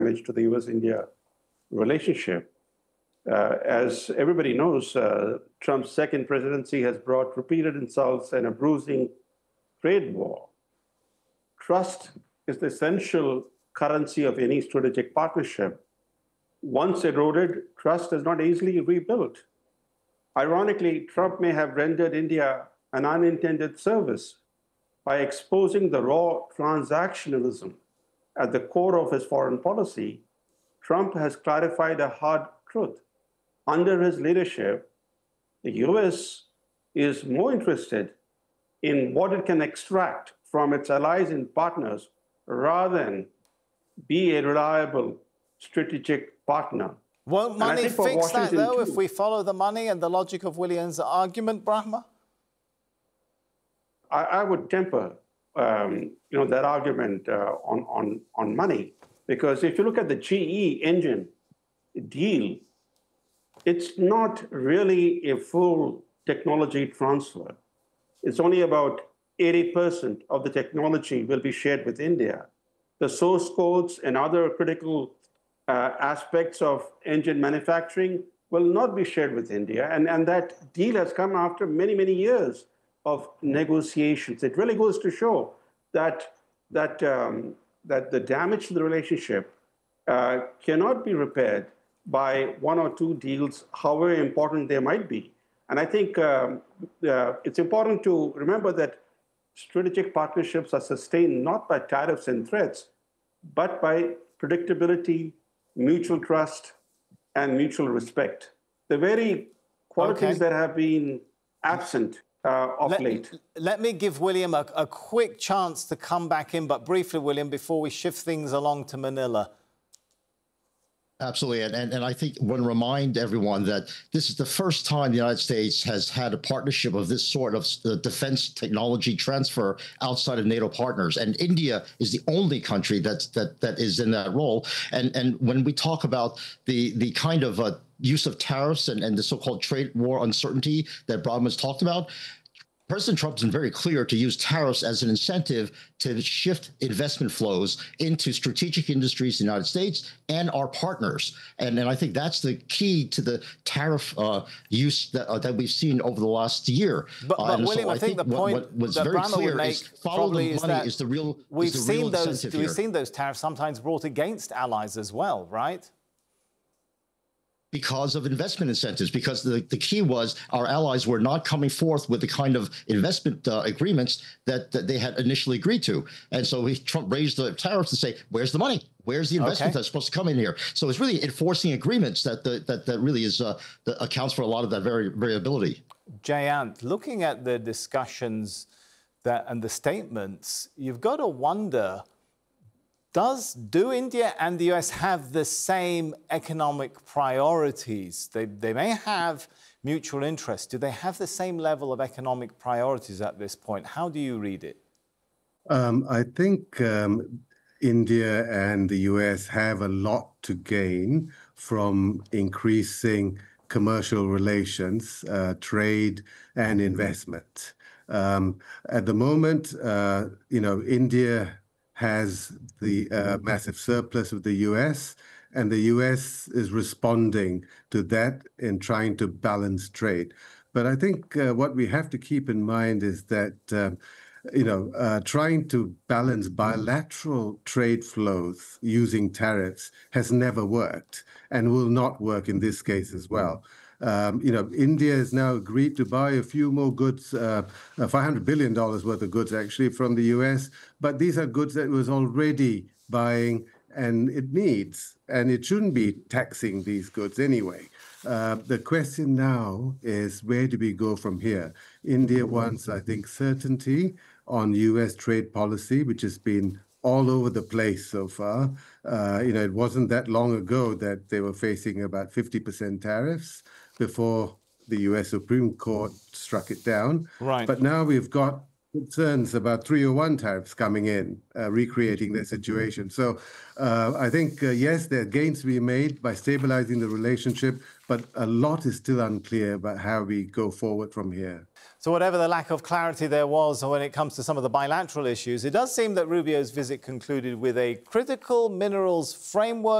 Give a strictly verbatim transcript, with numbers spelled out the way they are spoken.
damage to the U S India relationship. Uh, as everybody knows, uh, Trump's second presidency has brought repeated insults and a bruising trade war. Trust is the essential currency of any strategic partnership. Once eroded, trust is not easily rebuilt. Ironically, Trump may have rendered India an unintended service by exposing the raw transactionalism at the core of his foreign policy. Trump has clarified a hard truth. Under his leadership, the U S is more interested in what it can extract from its allies and partners rather than be a reliable strategic partner. Won't money fix that, though, too, if we follow the money and the logic of William's argument, Brahma? I, I would temper, um, you know, that argument uh, on, on, on money, because if you look at the G E engine deal, it's not really a full technology transfer. It's only about eighty percent of the technology will be shared with India. The source codes and other critical uh, aspects of engine manufacturing will not be shared with India. And, and that deal has come after many, many years of negotiations. It really goes to show that, that, um, that the damage to the relationship uh, cannot be repaired by one or two deals, however important they might be. And I think um, uh, it's important to remember that strategic partnerships are sustained not by tariffs and threats, but by predictability, mutual trust, and mutual respect. The very qualities okay. that have been absent uh, of let, late. Let me give William a, a quick chance to come back in, but briefly, William, before we shift things along to Manila. Absolutely. And, and, and I think I want to remind everyone that this is the first time the United States has had a partnership of this sort of uh, defense technology transfer outside of NATO partners. And India is the only country that's, that that is in that role. And, and when we talk about the, the kind of uh, use of tariffs and, and the so-called trade war uncertainty that Brahma has talked about, President Trump has been very clear to use tariffs as an incentive to shift investment flows into strategic industries in the United States and our partners. And, and I think that's the key to the tariff uh, use that, uh, that we've seen over the last year. But, but uh, William, so I, I think, think the point what, what was that very Brahma clear would make is follow the is money that is the real we've is the seen real those incentive we've here. seen those tariffs sometimes brought against allies as well, right? Because of investment incentives, because the, the key was our allies were not coming forth with the kind of investment uh, agreements that, that they had initially agreed to. And so he, Trump raised the tariffs to say, where's the money? Where's the investment okay. that's supposed to come in here? So it's really enforcing agreements that the, that, that really is uh, that accounts for a lot of that very variability. Jayant, looking at the discussions that and the statements, you've got to wonder, Does, do India and the U S have the same economic priorities? They, they may have mutual interests. Do they have the same level of economic priorities at this point? How do you read it? Um, I think um, India and the U S have a lot to gain from increasing commercial relations, uh, trade and investment. Um, at the moment, uh, you know, India has the uh, massive surplus of the U S, and the U S is responding to that in trying to balance trade. But I think uh, what we have to keep in mind is that, uh, you know, uh, trying to balance bilateral trade flows using tariffs has never worked and will not work in this case as well. Um, you know, India has now agreed to buy a few more goods, uh, five hundred billion dollars worth of goods, actually, from the U S. But these are goods that it was already buying and it needs, and it shouldn't be taxing these goods anyway. Uh, the question now is, where do we go from here? India wants, I think, certainty on U S trade policy, which has been all over the place so far. Uh, you know, it wasn't that long ago that they were facing about fifty percent tariffs before the U S Supreme Court struck it down. Right. But now we've got concerns about three oh one tariffs coming in, uh, recreating the situation. So uh, I think, uh, yes, there are gains to be made by stabilizing the relationship, but a lot is still unclear about how we go forward from here. So whatever the lack of clarity there was when it comes to some of the bilateral issues, it does seem that Rubio's visit concluded with a critical minerals framework